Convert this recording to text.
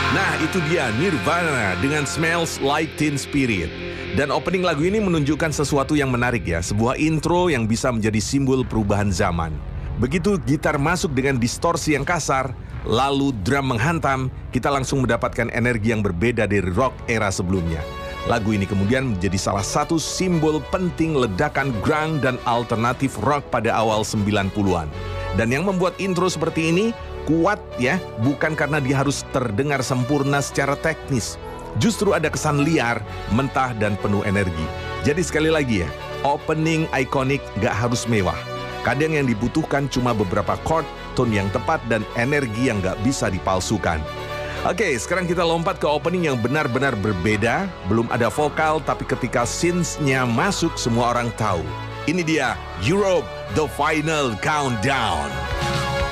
Nah, itu dia Nirvana dengan Smells Like Teen Spirit. Dan opening lagu ini menunjukkan sesuatu yang menarik ya, sebuah intro yang bisa menjadi simbol perubahan zaman. Begitu gitar masuk dengan distorsi yang kasar, lalu drum menghantam, kita langsung mendapatkan energi yang berbeda dari rock era sebelumnya. Lagu ini kemudian menjadi salah satu simbol penting ledakan grunge dan alternatif rock pada awal 90-an. Dan yang membuat intro seperti ini kuat ya, bukan karena dia harus terdengar sempurna secara teknis. Justru ada kesan liar, mentah, dan penuh energi. Jadi sekali lagi ya, opening ikonik gak harus mewah. Kadang yang dibutuhkan cuma beberapa chord, tone yang tepat, dan energi yang gak bisa dipalsukan. Oke, sekarang kita lompat ke opening yang benar-benar berbeda. Belum ada vokal, tapi ketika synths-nya masuk, semua orang tahu. Ini dia, Europe, The Final Countdown.